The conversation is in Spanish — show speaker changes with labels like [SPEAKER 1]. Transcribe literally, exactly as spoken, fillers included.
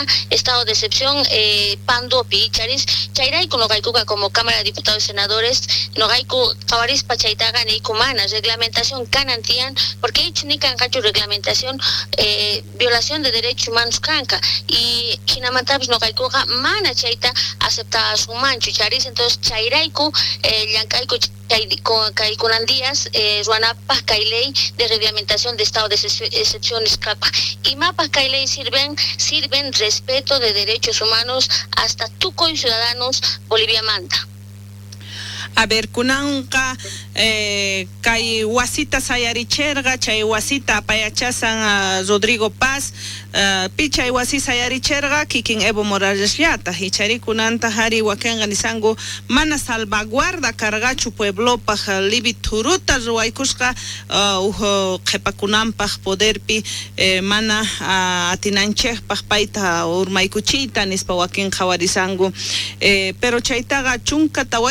[SPEAKER 1] estado de excepción eh, pandopi charis chairaiku no gaikuka como Cámara de Diputados y Senadores no gaiku kawaris pachaitaga ni kumana reglamentación canantian porque ni cancacho reglamentación eh, violación de derechos humanos canca y hinamatabs no gaikuka mana chaita acepta su mancho charis entonces chairaiku eh, llankaiku con días eh, ruanapas ley de reglamentación de estado de excepciones capa y mapas ley sirven sirven respeto de derechos humanos hasta tuco y ciudadanos Bolivia manda.
[SPEAKER 2] A ver, kunanka eh, kay wasita sayaricherga, chay wasita apayachasan uh, Rodrigo Paz, uh, pichay wasi sayaricherga, kikin Evo Morales Llata, hichari kunanta hari wakenga nisango mana salvaguarda cargachu pueblo paja libi turuta ruaykushka uh, uho kepakunampaj poderpi eh, mana uh, atinanchej pajpaita urmaykuchita nispa waken jawarisango, eh, pero chaytaga chunka tawai